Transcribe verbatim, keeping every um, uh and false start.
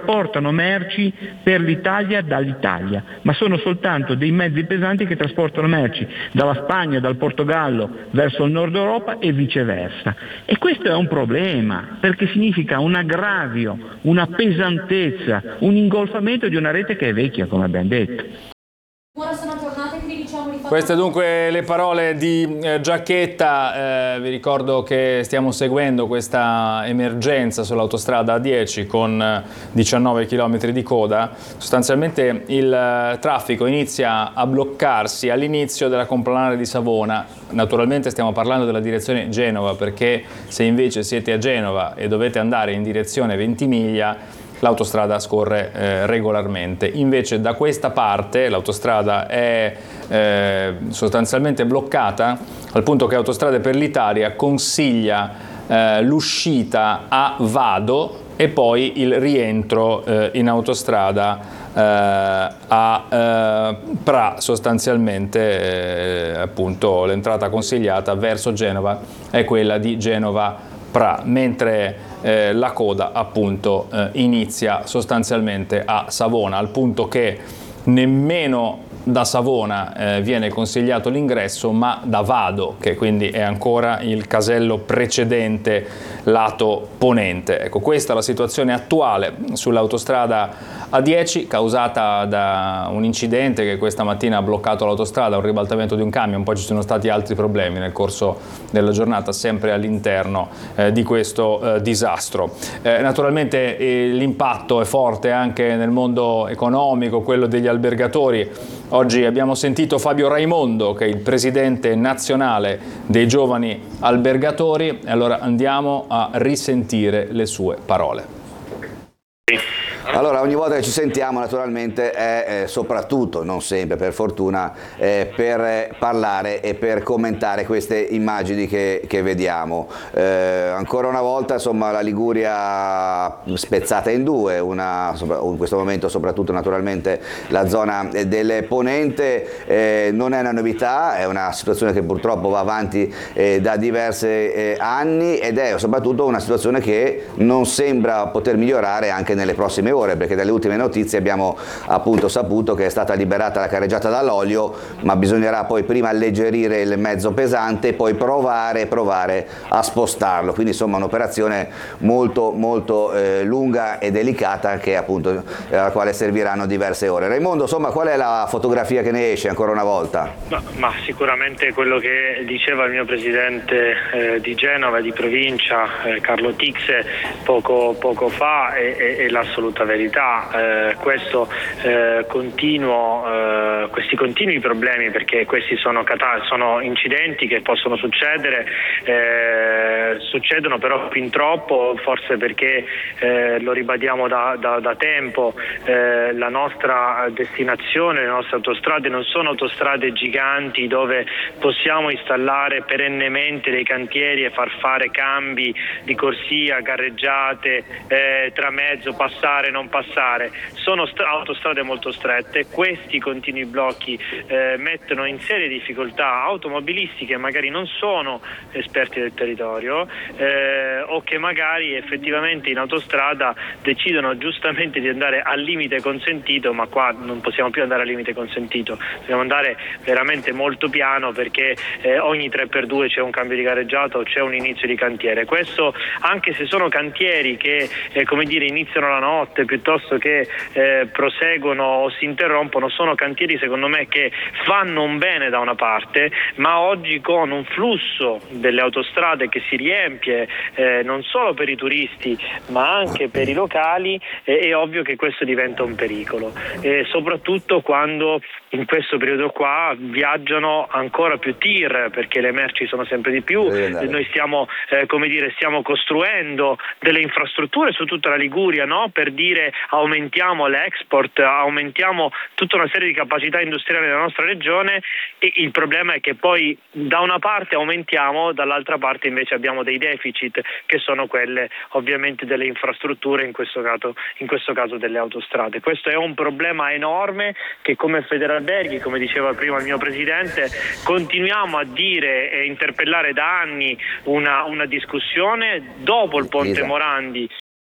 trasportano merci per l'Italia dall'Italia, ma sono soltanto dei mezzi pesanti che trasportano merci dalla Spagna, dal Portogallo verso il nord Europa e viceversa. E questo è un problema, perché significa un aggravio, una pesantezza, un ingolfamento di una rete che è vecchia, come abbiamo detto. Queste dunque le parole di eh, Giacchetta. Eh, vi ricordo che stiamo seguendo questa emergenza sull'autostrada A dieci con diciannove chilometri di coda. Sostanzialmente il eh, traffico inizia a bloccarsi all'inizio della complanare di Savona. Naturalmente stiamo parlando della direzione Genova, perché se invece siete a Genova e dovete andare in direzione Ventimiglia, l'autostrada scorre eh, regolarmente. Invece da questa parte l'autostrada è eh, sostanzialmente bloccata, al punto che Autostrade per l'Italia consiglia eh, l'uscita a Vado e poi il rientro eh, in autostrada eh, a eh, Pra. Sostanzialmente eh, appunto l'entrata consigliata verso Genova è quella di Genova-Pra, mentre Eh, la coda appunto eh, inizia sostanzialmente a Savona, al punto che nemmeno da Savona eh, viene consigliato l'ingresso, ma da Vado, che quindi è ancora il casello precedente lato ponente. Ecco, questa è la situazione attuale sull'autostrada A dieci, causata da un incidente che questa mattina ha bloccato l'autostrada, un ribaltamento di un camion. Poi ci sono stati altri problemi nel corso della giornata, sempre all'interno eh, di questo eh, disastro. Eh, naturalmente eh, l'impatto è forte anche nel mondo economico, quello degli albergatori. Oggi abbiamo sentito Fabio Raimondo, che è il presidente nazionale dei giovani albergatori, e allora andiamo a risentire le sue parole. Allora, ogni volta che ci sentiamo naturalmente è eh, soprattutto, non sempre per fortuna, eh, per eh, parlare e per commentare queste immagini che, che vediamo. Eh, ancora una volta insomma la Liguria spezzata in due, una, in questo momento soprattutto naturalmente la zona del Ponente eh, non è una novità, è una situazione che purtroppo va avanti eh, da diversi eh, anni, ed è soprattutto una situazione che non sembra poter migliorare anche nelle prossime ore, perché dalle ultime notizie abbiamo appunto saputo che è stata liberata la carreggiata dall'olio, ma bisognerà poi prima alleggerire il mezzo pesante e poi provare provare a spostarlo, quindi insomma un'operazione molto molto eh, lunga e delicata, che appunto alla quale serviranno diverse ore. Raimondo, insomma, qual è la fotografia che ne esce ancora una volta? Ma, ma sicuramente quello che diceva il mio presidente eh, di Genova, di provincia, eh, Carlo Tixe, poco, poco fa è, è, è l'assoluta verità. Eh, questo eh, continuo, eh, questi continui problemi, perché questi sono, sono incidenti che possono succedere, eh, succedono però fin troppo, forse perché eh, lo ribadiamo da, da, da tempo, eh, la nostra destinazione, le nostre autostrade non sono autostrade giganti dove possiamo installare perennemente dei cantieri e far fare cambi di corsia, carreggiate, eh, tramezzo, passare, non passare. Sono autostrade molto strette. Questi continui blocchi eh, mettono in serie difficoltà automobilisti che magari non sono esperti del territorio eh, o che magari effettivamente in autostrada decidono giustamente di andare al limite consentito, ma qua non possiamo più andare al limite consentito, dobbiamo andare veramente molto piano, perché eh, ogni tre per due c'è un cambio di carreggiata o c'è un inizio di cantiere. Questo anche se sono cantieri che eh, come dire iniziano la notte piuttosto che eh, proseguono o si interrompono, sono cantieri secondo me che fanno un bene da una parte, ma oggi con un flusso delle autostrade che si riempie eh, non solo per i turisti ma anche per i locali, eh, è ovvio che questo diventa un pericolo, eh, soprattutto quando in questo periodo qua viaggiano ancora più tir, perché le merci sono sempre di più. Noi stiamo eh, come dire stiamo costruendo delle infrastrutture su tutta la Liguria, no? Per dire aumentiamo l'export, aumentiamo tutta una serie di capacità industriali della nostra regione, e il problema è che poi da una parte aumentiamo, dall'altra parte invece abbiamo dei deficit, che sono quelle ovviamente delle infrastrutture, in questo caso, in questo caso delle autostrade. Questo è un problema enorme che come Federalberghi, come diceva prima il mio presidente, continuiamo a dire e interpellare da anni una, una discussione dopo il Ponte Morandi.